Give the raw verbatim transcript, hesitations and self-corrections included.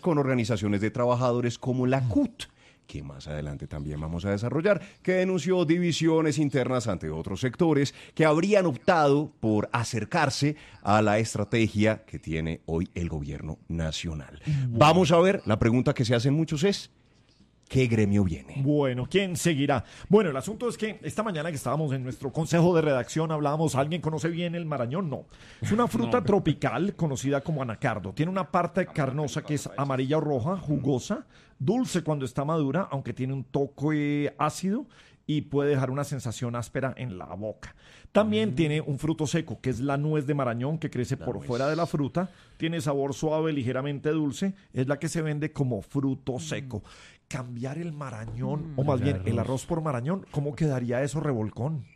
con organizaciones de trabajadores como la C U T, que más adelante también vamos a desarrollar, que denunció divisiones internas ante otros sectores que habrían optado por acercarse a la estrategia que tiene hoy el gobierno nacional. Bueno. Vamos a ver, la pregunta que se hacen muchos es, ¿qué gremio viene? Bueno, ¿quién seguirá? Bueno, el asunto es que esta mañana que estábamos en nuestro consejo de redacción hablábamos, ¿alguien conoce bien el marañón? No. Es una fruta no. tropical conocida como anacardo. Tiene una parte carnosa que es amarilla o roja, jugosa, dulce cuando está madura, aunque tiene un toque ácido y puede dejar una sensación áspera en la boca. También mm. tiene un fruto seco, que es la nuez de marañón, que crece la por nuez. fuera de la fruta. Tiene sabor suave, ligeramente dulce. Es la que se vende como fruto seco. Cambiar el marañón, mm, o más bien arroz. el arroz por marañón, ¿cómo quedaría eso, Revolcón?